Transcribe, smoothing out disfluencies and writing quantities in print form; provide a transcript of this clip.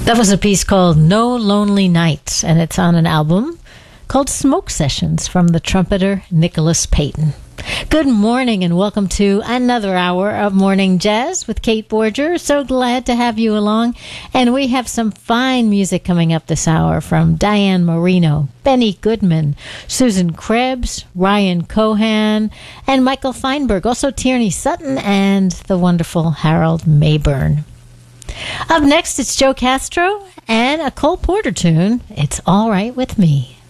That was a piece called No Lonely Nights, and it's on an album called Smoke Sessions from the trumpeter Nicholas Payton. Good morning and welcome to another hour of Morning Jazz with Kate Borger. So glad to have you along. And we have some fine music coming up this hour from Diane Marino, Benny Goodman, Susan Krebs, Ryan Cohan, and Michael Feinberg. Also Tierney Sutton and the wonderful Harold Mayburn. Up next, it's Joe Castro and a Cole Porter tune, It's All Right With Me.